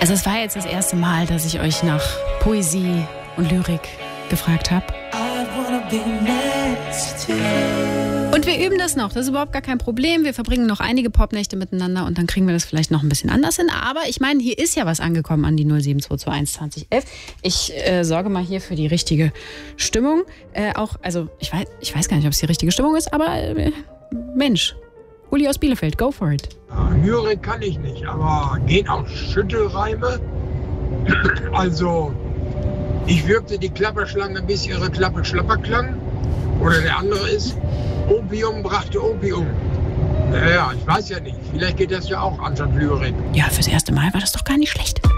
Also es war jetzt das erste Mal, dass ich euch nach Poesie und Lyrik gefragt habe. Und wir üben das noch, das ist überhaupt gar kein Problem. Wir verbringen noch einige Popnächte miteinander und dann kriegen wir das vielleicht noch ein bisschen anders hin. Aber ich meine, hier ist ja was angekommen an die 07221 2011. Ich sorge mal hier für die richtige Stimmung. Ich weiß gar nicht, ob es die richtige Stimmung ist, aber Mensch, Uli aus Bielefeld, go for it. Lyrik kann ich nicht, aber gehen auch Schüttelreime. Also, ich wirkte die Klapperschlange, bis ihre Klappe schlapper klang. Oder der andere ist, Opium brachte Opium. Naja, ich weiß ja nicht. Vielleicht geht das ja auch anstatt Lyrik. Ja, fürs erste Mal war das doch gar nicht schlecht.